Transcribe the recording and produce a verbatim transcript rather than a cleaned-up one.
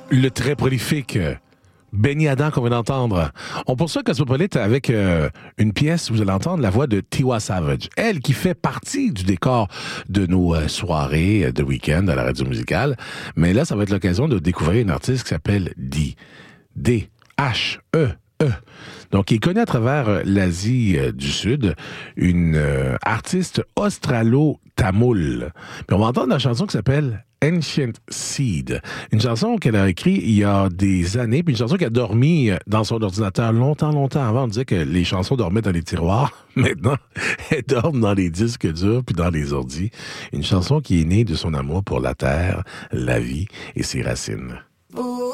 le très prolifique Benny Adam qu'on vient d'entendre. On poursuit Cosmopolite avec euh, une pièce où vous allez entendre la voix de Tiwa Savage. Elle qui fait partie du décor de nos euh, soirées de week-end à la radio musicale. Mais là, ça va être l'occasion de découvrir une artiste qui s'appelle Dee. D H E E. Donc, il est connu à travers l'Asie euh, du Sud, une euh, artiste australo-tamoule. Puis on va entendre la chanson qui s'appelle Ancient Seed, une chanson qu'elle a écrite il y a des années, puis une chanson qui a dormi dans son ordinateur longtemps, longtemps avant. On disait que les chansons dormaient dans les tiroirs. Maintenant, elles dorment dans les disques durs puis dans les ordis. Une chanson qui est née de son amour pour la terre, la vie et ses racines.